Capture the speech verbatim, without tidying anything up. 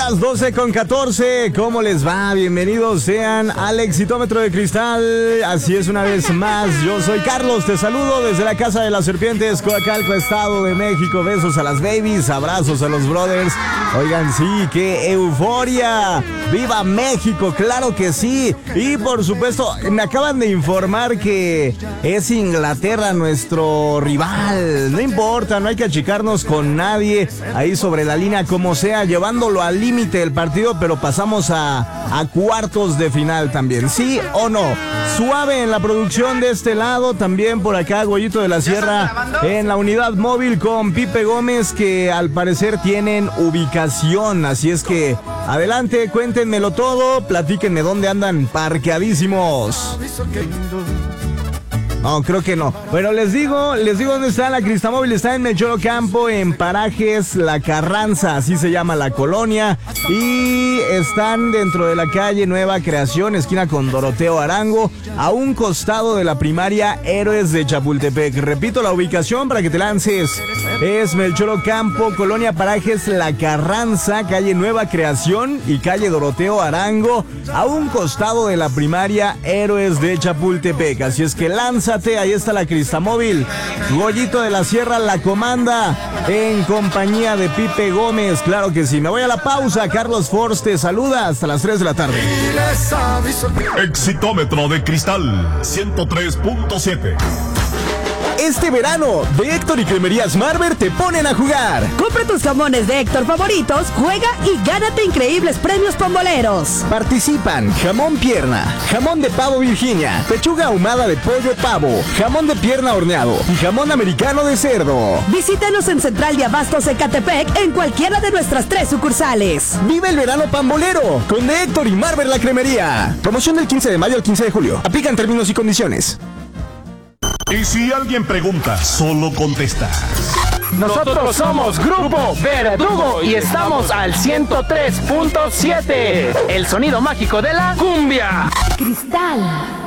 las doce con catorce. ¿Cómo les va? Bienvenidos sean al Exitómetro de Cristal. Así es, una vez más. Yo soy Carlos, te saludo desde la Casa de las Serpientes, Coacalco, Estado de México. Besos a las babies, abrazos a los brothers. Oigan, sí, qué euforia. ¡Viva México! ¡Claro que sí! Y por supuesto, me acaban de informar que es Inglaterra nuestro rival. No importa, no hay que achicarnos con nadie. Ahí sobre la línea, como sea, llevándolo al límite del partido, pero pasamos a, a cuartos de final también. ¿Sí o no? Suave en la producción de este lado. También por acá, Goyito de la Sierra en la unidad móvil con Pipe Gómez, que al parecer tienen ubicación. Así es que adelante, cuéntenmelo todo, platíquenme dónde andan parqueadísimos. No, creo que no. Pero les digo, les digo dónde está la Cristamóvil. Está en Melchor Ocampo, en Parajes La Carranza, así se llama la colonia. Y están dentro de la calle Nueva Creación, esquina con Doroteo Arango, a un costado de la primaria Héroes de Chapultepec. Repito la ubicación para que te lances. Es Melchor Ocampo, colonia Parajes La Carranza, calle Nueva Creación y calle Doroteo Arango, a un costado de la primaria Héroes de Chapultepec. Así es que lánzate, ahí está la Cristamóvil. Goyito de la Sierra la comanda en compañía de Pipe Gómez. Claro que sí. Me voy a la pausa. Carlos Force te saluda hasta las tres de la tarde. Exitómetro de Cristal ciento tres punto siete. Este verano, de Héctor y Cremerías Marber te ponen a jugar. Compra tus jamones de Héctor favoritos, juega y gánate increíbles premios pomboleros. Participan jamón pierna, jamón de pavo Virginia, pechuga ahumada de pollo pavo, jamón de pierna horneado y jamón americano de cerdo. Visítanos en Central de Abastos Ecatepec en cualquiera de nuestras tres sucursales. Vive el verano pambolero con de Héctor y Marber la Cremería. Promoción del quince de mayo al quince de julio. Aplican términos y condiciones. Y si alguien pregunta, solo contesta. Nosotros somos Grupo Verdugo y estamos al ciento tres punto siete. El sonido mágico de la cumbia. Cristal.